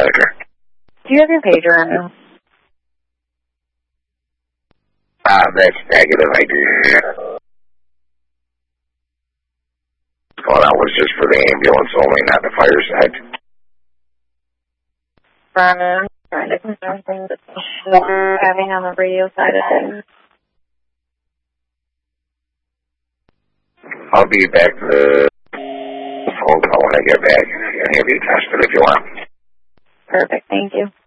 paramedic. Do you have your pager on you? That's negative, I do. Well, that was just for the ambulance only, not the fire side. Brian, I'm trying to confirm things that we're having on the radio side of things. I'll be back to the phone call when I get back. I can have you tested if you want. Perfect, thank you.